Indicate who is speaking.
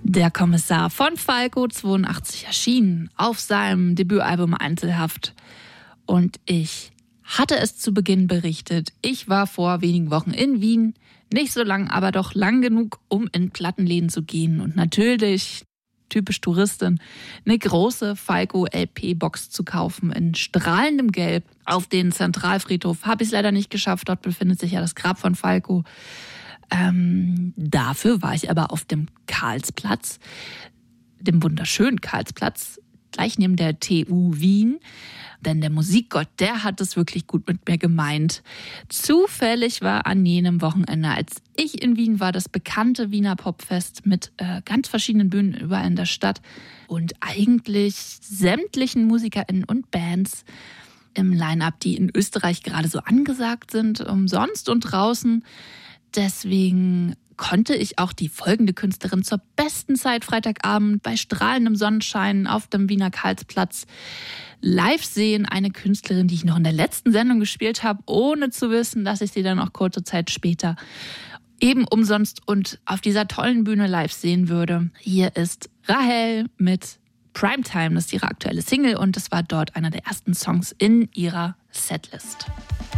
Speaker 1: Der Kommissar von Falco 82 erschienen auf seinem Debütalbum Einzelhaft. Und ich hatte es zu Beginn berichtet. Ich war vor wenigen Wochen in Wien. Nicht so lang, aber doch lang genug, um in Plattenläden zu gehen. Und natürlich, typisch Touristin, eine große Falco-LP-Box zu kaufen in strahlendem Gelb. Auf den Zentralfriedhof habe ich es leider nicht geschafft. Dort befindet sich ja das Grab von Falco. Dafür war ich aber auf dem Karlsplatz, dem wunderschönen Karlsplatz, gleich neben der TU Wien. Denn der Musikgott, der hat es wirklich gut mit mir gemeint. Zufällig war an jenem Wochenende, als ich in Wien war, das bekannte Wiener Popfest mit ganz verschiedenen Bühnen überall in der Stadt und eigentlich sämtlichen MusikerInnen und Bands im Line-Up, die in Österreich gerade so angesagt sind, umsonst und draußen. Deswegen konnte ich auch die folgende Künstlerin zur besten Zeit Freitagabend bei strahlendem Sonnenschein auf dem Wiener Karlsplatz live sehen. Eine Künstlerin, die ich noch in der letzten Sendung gespielt habe, ohne zu wissen, dass ich sie dann auch kurze Zeit später eben umsonst und auf dieser tollen Bühne live sehen würde. Hier ist Rahel mit Primetime, das ist ihre aktuelle Single und das war dort einer der ersten Songs in ihrer Setlist.